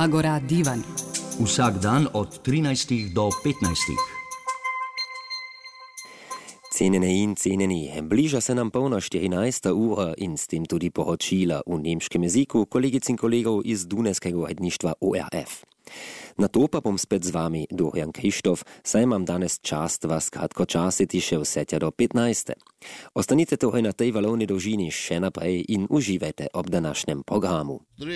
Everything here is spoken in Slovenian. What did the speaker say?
Agora Divan. Vsak dan od 13 do 15. Cenjene in cenjeni, bliža se nam polna 14. ura in s tem tudi poročila v nemškem jeziku kolegic in kolegov iz Dunajskega uredništva ORF. Na to pa bom spet z vami, Dorian Krištof, saj imam danes čast vas kratko časiti še vse tja do 15. Ostanite torej na tej valovni dolžini še naprej in uživajte ob današnjem programu.